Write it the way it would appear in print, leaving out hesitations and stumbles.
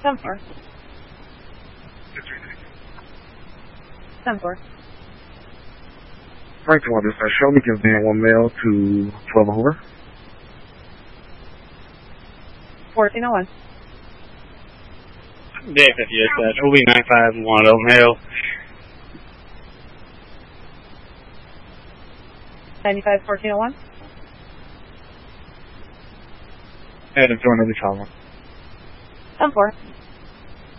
10-4. 10-4. Frank to this show me gives Dan 1 male to 12 over. 1401. Day 50 dispatch, OB 9510 male. 95 1401. Adam join every time. 10-4.